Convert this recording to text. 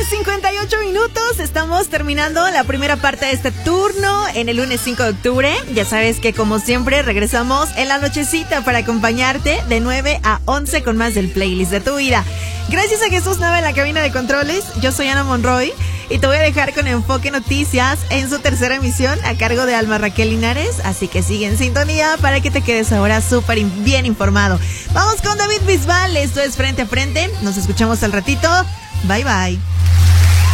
9:58. Estamos terminando la primera parte de este turno en el lunes 5 de octubre. Ya sabes que como siempre regresamos en la nochecita para acompañarte de 9 a 11 con más del playlist de tu vida. Gracias a Jesús Nava en la cabina de controles. Yo soy Ana Monroy y te voy a dejar con Enfoque Noticias en su tercera emisión a cargo de Alma Raquel Linares. Así que sigue en sintonía para que te quedes ahora súper bien informado. Vamos con David Bisbal. Esto es Frente a Frente. Nos escuchamos al ratito. Bye bye.